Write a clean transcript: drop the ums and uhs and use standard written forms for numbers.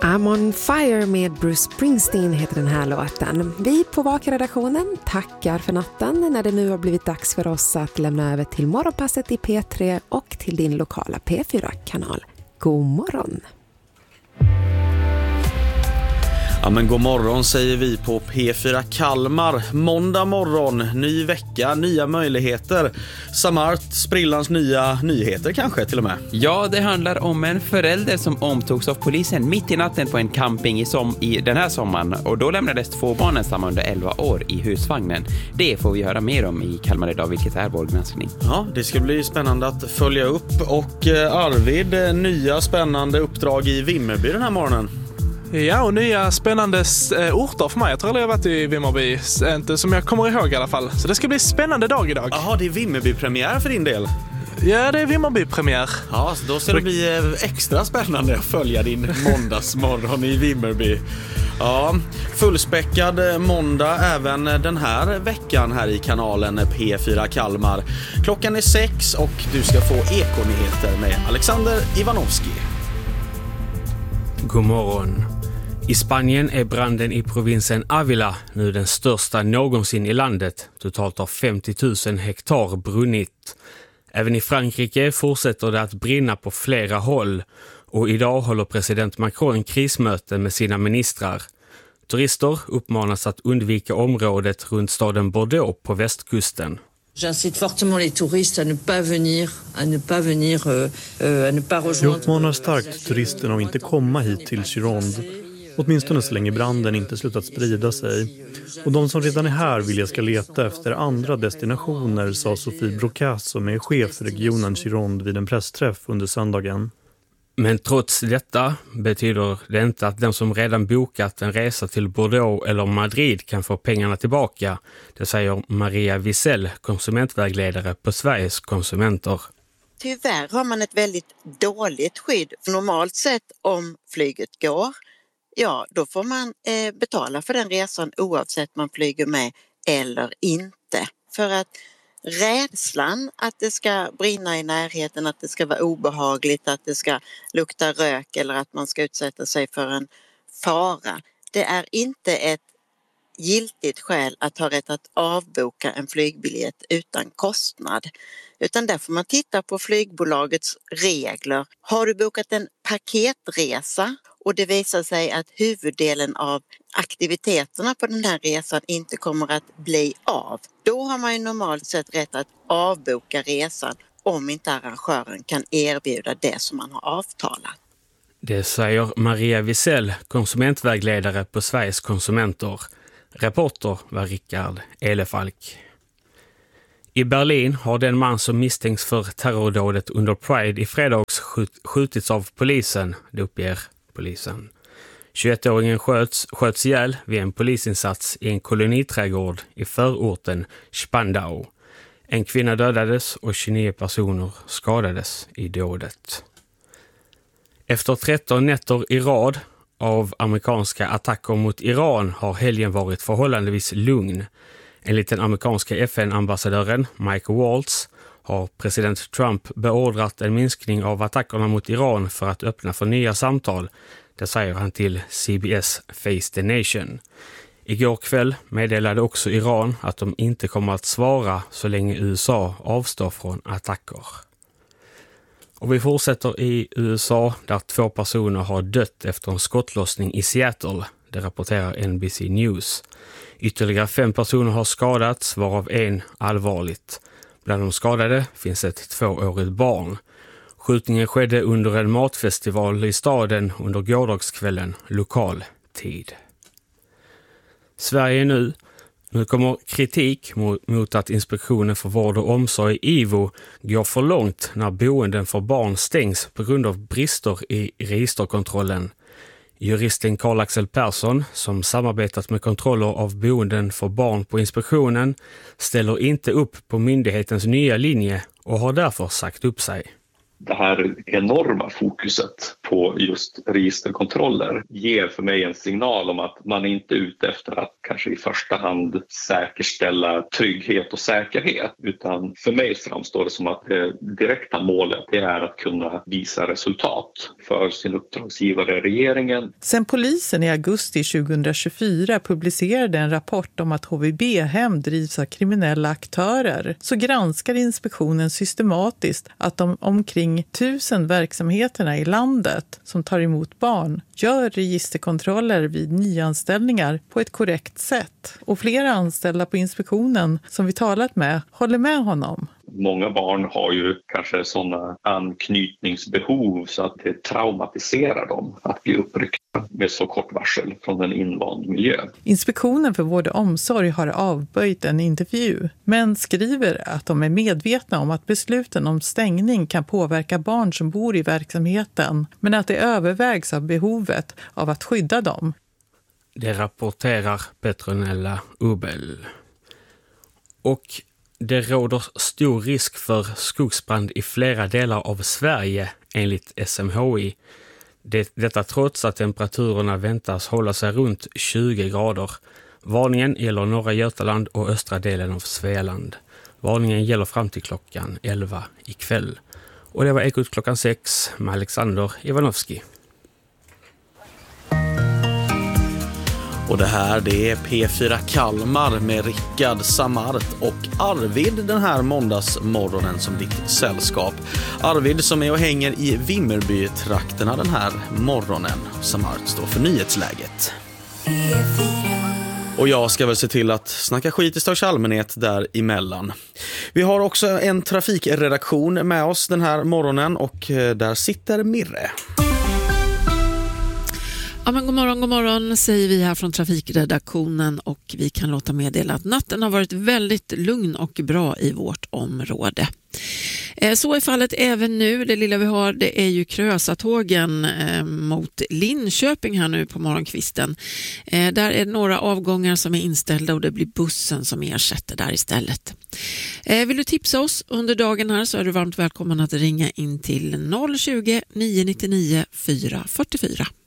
I'm on fire med Bruce Springsteen heter den här låten. Vi på Vakredaktionen tackar för natten när det nu har blivit dags för oss att lämna över till morgonpasset i P3 och till din lokala P4-kanal. God morgon! Ja, men god morgon säger vi på P4 Kalmar. Måndag morgon, ny vecka, nya möjligheter. Samart, sprillans nya nyheter kanske till och med. Ja, det handlar om en förälder som omtogs av polisen mitt i natten på en camping i den här sommaren. Och då lämnades 2 barn ensamma under 11 år i husvagnen. Det får vi höra mer om i Kalmar idag, vilket är vår granskning. Ja, det ska bli spännande att följa upp. Och Arvid, nya spännande uppdrag i Vimmerby den här morgonen. Ja, och nya spännande orter för mig. Jag tror aldrig jag har varit i Vimmerby, inte som jag kommer ihåg i alla fall. Så det ska bli spännande dag idag. Jaha, det är Vimmerby-premiär för din del. Ja, det är Vimmerby-premiär. Ja, så då ska det bli extra spännande att följa din måndagsmorgon i Vimmerby. Ja, fullspäckad måndag även den här veckan här i kanalen P4 Kalmar. Klockan är 6 och du ska få ekonyheter med Alexander Ivanovski. God morgon. I Spanien är branden i provinsen Ávila nu den största någonsin i landet. Totalt har 50 000 hektar brunnit. Även i Frankrike fortsätter det att brinna på flera håll. Och idag håller president Macron krismöte med sina ministrar. Turister uppmanas att undvika området runt staden Bordeaux på västkusten. J'incite fortement les touristes à ne pas venir, à ne pas rejoindre. Jag uppmanar starkt turisterna att inte komma hit till Gironde, åtminstone så länge branden inte slutat sprida sig. Och de som redan är här vill jag ska leta efter andra destinationer, sa Sofie Brocasse som är chef för regionen Gironde vid en pressträff under söndagen. Men trots detta betyder det inte att den som redan bokat en resa till Bordeaux eller Madrid kan få pengarna tillbaka. Det säger Maria Wisell, konsumentvägledare på Sveriges konsumenter. Tyvärr har man ett väldigt dåligt skydd. Normalt sett om flyget går, ja då får man betala för den resan oavsett man flyger med eller inte. För att rädslan att det ska brinna i närheten, att det ska vara obehagligt, att det ska lukta rök eller att man ska utsätta sig för en fara. Det är inte ett giltigt skäl att ha rätt att avboka en flygbiljett utan kostnad. Utan där får man titta på flygbolagets regler. Har du bokat en paketresa och det visar sig att huvuddelen av aktiviteterna på den här resan inte kommer att bli av, då har man ju normalt sett rätt att avboka resan om inte arrangören kan erbjuda det som man har avtalat. Det säger Maria Wisell, konsumentvägledare på Sveriges konsumenter. Reporter var Rickard Elefalk. I Berlin har den man som misstänks för terrordådet under Pride i fredags skjutits av polisen, det uppger polisen. 21-åringen sköts ihjäl vid en polisinsats i en koloniträdgård i förorten Spandau. En kvinna dödades och 29 personer skadades i dådet. Efter 13 nätter i rad av amerikanska attacker mot Iran har helgen varit förhållandevis lugn. Enligt den amerikanska FN-ambassadören Michael Waltz har president Trump beordrat en minskning av attackerna mot Iran för att öppna för nya samtal. Det säger han till CBS Face the Nation. Igår kväll meddelade också Iran att de inte kommer att svara så länge USA avstår från attacker. Och vi fortsätter i USA där 2 personer har dött efter en skottlossning i Seattle. Det rapporterar NBC News. Ytterligare 5 personer har skadats, varav en allvarligt. Bland de skadade finns ett 2-årigt barn. Skjutningen skedde under en matfestival i staden under gårdagskvällen, lokal tid. Sverige nu. Nu kommer kritik mot att Inspektionen för vård och omsorg IVO går för långt när boenden för barn stängs på grund av brister i registerkontrollen. Juristen Karl-Axel Persson, som samarbetat med kontroller av boenden för barn på inspektionen, ställer inte upp på myndighetens nya linje och har därför sagt upp sig. det här enorma fokuset på just registerkontroller ger för mig en signal om att man är inte ute efter att kanske i första hand säkerställa trygghet och säkerhet, utan för mig framstår det som att det direkta målet är att kunna visa resultat för sin uppdragsgivare regeringen. Sen polisen i augusti 2024 publicerade en rapport om att HVB-hem drivs av kriminella aktörer, så granskar inspektionen systematiskt att de omkring 1000 verksamheterna i landet som tar emot barn gör registerkontroller vid nyanställningar på ett korrekt sätt. Och flera anställda på inspektionen som vi talat med håller med honom. Många barn har ju kanske sådana anknytningsbehov så att det traumatiserar dem att bli uppryckta med så kort varsel från en invand miljö. Inspektionen för vård och omsorg har avböjt en intervju, men skriver att de är medvetna om att besluten om stängning kan påverka barn som bor i verksamheten, men att det övervägs av behovet av att skydda dem. Det rapporterar Petronella Ubel. Och det råder stor risk för skogsbrand i flera delar av Sverige enligt SMHI. Detta trots att temperaturerna väntas hålla sig runt 20 grader. Varningen gäller norra Götaland och östra delen av Svealand. Varningen gäller fram till klockan 11 ikväll. Och det var Ekot klockan 6 med Alexander Ivanovski. Och det här, det är P4 Kalmar med Rickard Samart och Arvid den här måndagsmorgonen som ditt sällskap. Arvid som är och hänger i Vimmerby-trakterna den här morgonen. Samart står för nyhetsläget. Och jag ska väl se till att snacka skit i största allmänhet däremellan. Vi har också en trafikredaktion med oss den här morgonen och där sitter Mirre. Ja, men god morgon säger vi här från trafikredaktionen, och vi kan låta meddela att natten har varit väldigt lugn och bra i vårt område. Så är fallet även nu. Det lilla vi har, det är ju Krösatågen mot Linköping här nu på morgonkvisten. Där är några avgångar som är inställda och det blir bussen som ersätter där istället. Vill du tipsa oss under dagen här så är du varmt välkommen att ringa in till 020 999 444.